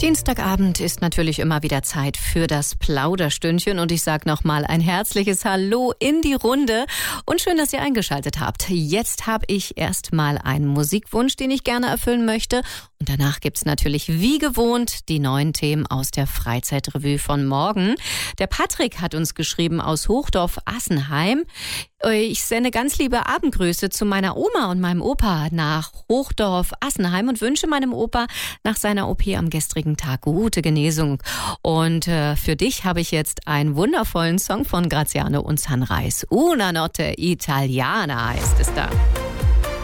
Dienstagabend ist natürlich immer wieder Zeit für das Plauderstündchen und ich sage nochmal ein herzliches Hallo in die Runde und schön, dass ihr eingeschaltet habt. Jetzt habe ich erstmal einen Musikwunsch, den ich gerne erfüllen möchte und danach gibt's natürlich wie gewohnt die neuen Themen aus der Freizeitrevue von morgen. Der Patrick hat uns geschrieben aus Hochdorf-Assenheim. Ich sende ganz liebe Abendgrüße zu meiner Oma und meinem Opa nach Hochdorf-Assenheim und wünsche meinem Opa nach seiner OP am gestrigen Tag gute Genesung. Und für dich habe ich jetzt einen wundervollen Song von Graziano und Sunrise. Una notte italiana heißt es da.